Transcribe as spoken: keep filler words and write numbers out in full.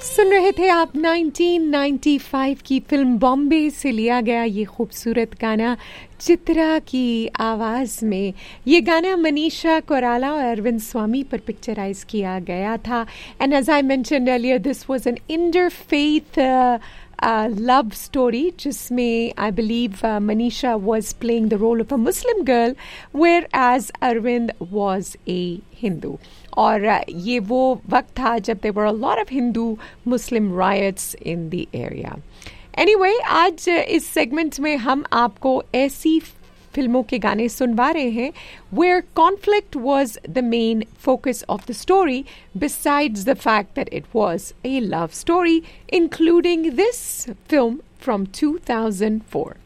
सुन रहे थे आप नाइनटीन नाइंटी फाइव की फिल्म बॉम्बे से लिया गया ये खूबसूरत गाना चित्रा की आवाज़ में। ये गाना मनीषा कोइराला और अरविंद स्वामी पर पिक्चराइज किया गया था। And as I mentioned earlier, this was an interfaith love story जिसमें I believe Manisha was playing the role of a Muslim girl whereas Arvind was a Hindu. और uh, ये वो वक्त था जब there were a lot of Hindu Muslim riots in the area. Anyway, आज इस segment में हम आपको ऐसी फिल्मों के गाने सुनवा रहे हैं where conflict was the main focus of the story besides the fact that it was a love story, including this film from two thousand four.